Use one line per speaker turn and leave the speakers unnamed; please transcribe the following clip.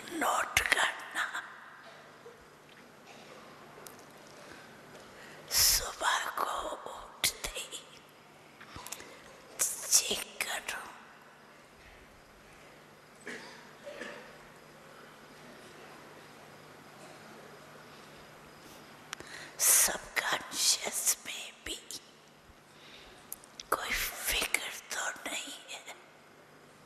Note करना। सुबह को उठते ही चेक करो, सब